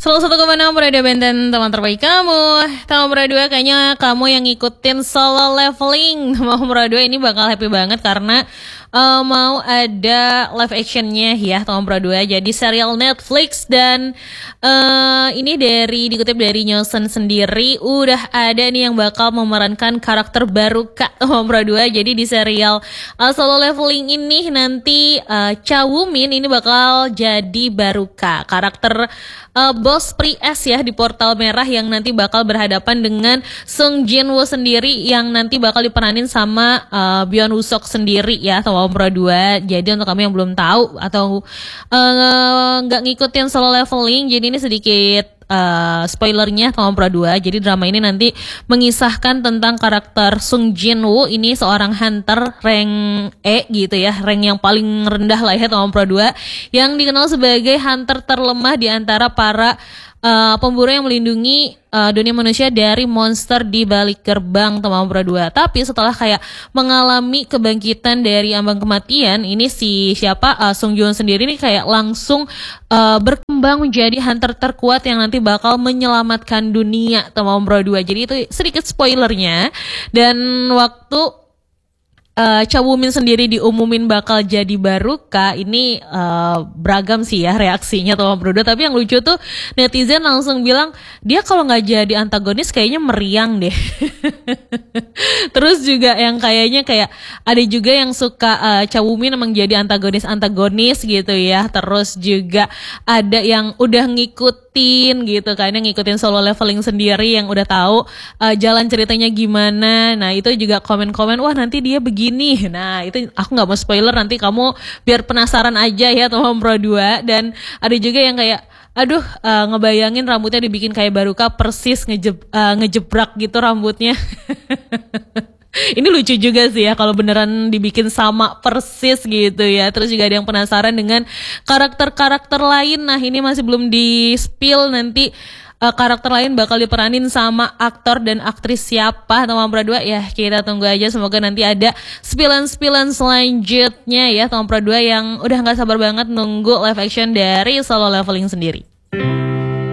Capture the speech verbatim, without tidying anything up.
Selalu satu koma enam Radio Benten, teman terbaik kamu. Teman berdua kayaknya kamu yang ngikutin Solo Leveling. Teman berdua ini bakal happy banget karena uh, mau ada live actionnya ya teman berdua. Jadi serial Netflix dan uh, ini dari dikutip dari Nielsen sendiri udah ada nih yang bakal memerankan karakter baru Kak teman berdua. Jadi di serial uh, Solo Leveling ini nanti uh, Cha Woo-min ini bakal jadi baru Kak, karakter Uh, bos Pri S ya di Portal Merah yang nanti bakal berhadapan dengan Sung Jin Woo sendiri yang nanti bakal diperanin sama uh, Byeon Woo Seok sendiri ya teman berdua. Jadi untuk kamu yang belum tahu atau nggak uh, ngikutin Solo Leveling, jadi ini sedikit Uh, spoilernya teman berdua. Jadi drama ini nanti mengisahkan tentang karakter Sung Jin Woo, ini seorang hunter rank E gitu ya, rank yang paling rendah lah ya teman berdua, yang dikenal sebagai hunter terlemah di antara para uh, pemburu yang melindungi uh, dunia manusia dari monster di balik gerbang teman berdua. Tapi setelah kayak mengalami kebangkitan dari ambang kematian, ini si siapa uh, Sung Joon sendiri nih kayak langsung uh, berkembang menjadi hunter terkuat yang nanti bakal menyelamatkan dunia teman berdua. Jadi itu sedikit spoilernya. Dan waktu Uh, Cha Woo-min sendiri diumumin bakal jadi Baruka, ini uh, beragam sih ya reaksinya teman berdua. Tapi yang lucu tuh netizen langsung bilang dia kalau nggak jadi antagonis kayaknya meriang deh. Terus juga yang kayaknya kayak ada juga yang suka uh, Cha Woo-min emang jadi antagonis-antagonis gitu ya. Terus juga ada yang udah ngikutin gitu kan, yang ngikutin Solo Leveling sendiri yang udah tahu uh, jalan ceritanya gimana. Nah itu juga komen-komen, wah nanti dia begini. Gini, nah itu aku nggak mau spoiler, nanti kamu biar penasaran aja ya teman berdua. Dan ada juga yang kayak, aduh uh, ngebayangin rambutnya dibikin kayak Baruka persis ngejeb, uh, ngejebrak gitu rambutnya. Ini lucu juga sih ya kalau beneran dibikin sama persis gitu ya. Terus juga ada yang penasaran dengan karakter-karakter lain. Nah ini masih belum di spill, nanti Uh, karakter lain bakal diperanin sama aktor dan aktris siapa teman berdua ya, kita tunggu aja. Semoga nanti ada spillan-spillan selanjutnya ya teman berdua yang udah gak sabar banget nunggu live action dari Solo Leveling sendiri.